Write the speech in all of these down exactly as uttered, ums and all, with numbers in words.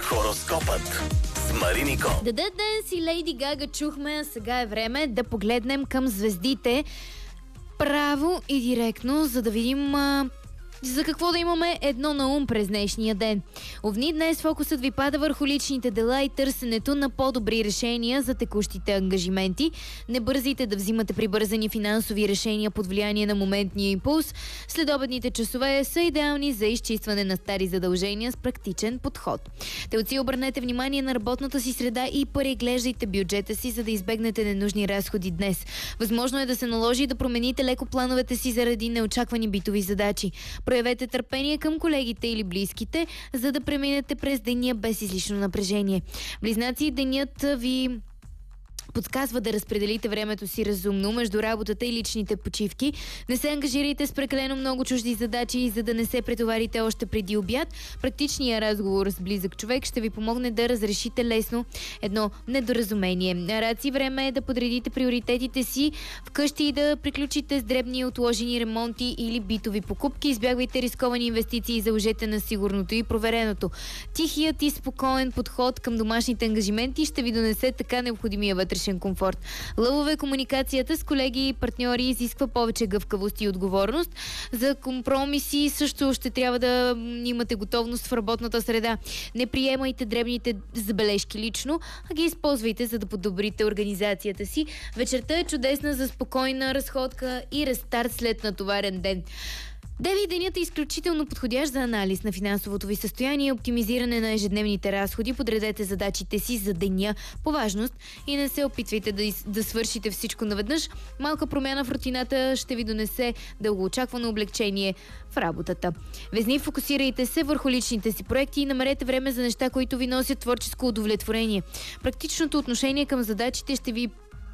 Хороскопът с Маринiko. The Dead Dance и Лейди Гага чухме, а сега е време да погледнем към звездите право и директно, за да видим а, за какво да имаме едно на ум през днешния ден. Овни, днес фокусът ви пада върху личните дела и търсенето на по-добри решения за текущите ангажименти. Не бързайте да взимате прибързани финансови решения под влияние на моментния импулс. Следобедните часове са идеални за изчистване на стари задължения с практичен подход. Телци, обърнете внимание на работната си среда и преглеждайте бюджета си, за да избегнете ненужни разходи днес. Възможно е да се наложи да промените леко плановете си заради неочаквани битови задачи. Проявете търпение към колегите или близките, за да преминете през деня без излишно напрежение. Близнаци, денят ви подсказва да разпределите времето си разумно между работата и личните почивки. Не се ангажирайте с прекалено много чужди задачи, за да не се претоварите още преди обяд. Практичният разговор с близък човек ще ви помогне да разрешите лесно едно недоразумение. Раци, време е да подредите приоритетите си вкъщи и да приключите с дребни отложени ремонти или битови покупки. Избягвайте рисковани инвестиции и заложете на сигурното и провереното. Тихият и спокоен подход към домашните ангажименти ще ви донесе така необходимия вътрешен комфорт. Лъвове, комуникацията с колеги и партньори изисква повече гъвкавост и отговорност. За компромиси също ще трябва да имате готовност в работната среда. Не приемайте дребните забележки лично, а ги използвайте, за да подобрите организацията си. Вечерта е чудесна за спокойна разходка и рестарт след натоварен ден. Деви, денят е изключително подходящ за анализ на финансовото ви състояние и оптимизиране на ежедневните разходи. Подредете задачите си за деня по важност и не се опитвайте да, из... да свършите всичко наведнъж. Малка промяна в рутината ще ви донесе дългоочаквано облегчение в работата. Везни, фокусирайте се върху личните си проекти и намерете време за неща, които ви носят творческо удовлетворение. Практичното отношение към задачите ще ви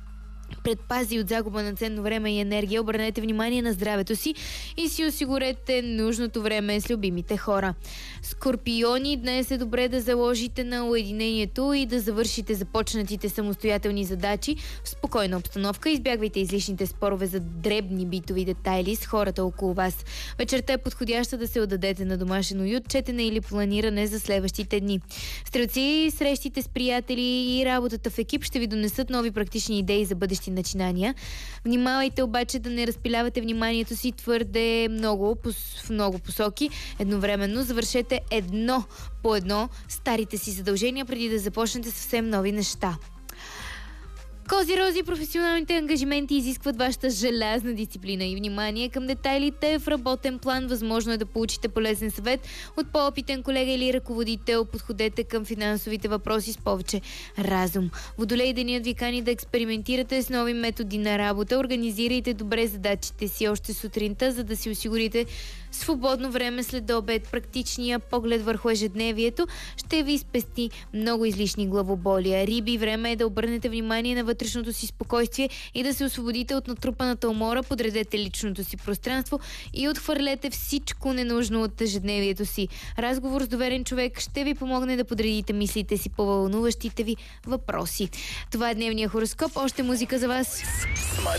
предпази от загуба на ценно време и енергия. Обърнете внимание на здравето си и си осигурете нужното време с любимите хора. Скорпиони, днес е добре да заложите на уединението и да завършите започнатите самостоятелни задачи в спокойна обстановка. Избягвайте излишните спорове за дребни битови детайли с хората около вас. Вечерта е подходяща да се отдадете на домашен уют, четене или планиране за следващите дни. Стрелци, срещите с приятели и работата в екип ще ви донесат нови практични идеи за бъдещи начинания. Внимавайте обаче да не разпилявате вниманието си твърде много в много посоки. Едновременно завършете едно по едно старите си задължения, преди да започнете съвсем нови неща. Кози, рози, професионалните ангажименти изискват вашата желязна дисциплина и внимание към детайлите в работен план. Възможно е да получите полезен съвет от по-опитен колега или ръководител. Подходете към финансовите въпроси с повече разум. Водолей, денят ви кани да експериментирате с нови методи на работа. Организирайте добре задачите си още сутринта, за да си осигурите свободно време след обед. Практичния поглед върху ежедневието ще ви спести много излишни главоболия. Риби, време е да обърнете внимание на вътрешното си спокойствие и да се освободите от натрупаната умора. Подредете личното си пространство и отхвърлете всичко ненужно от ежедневието си. Разговор с доверен човек ще ви помогне да подредите мислите си по вълнуващите ви въпроси. Това е дневния хороскоп. Още музика за вас.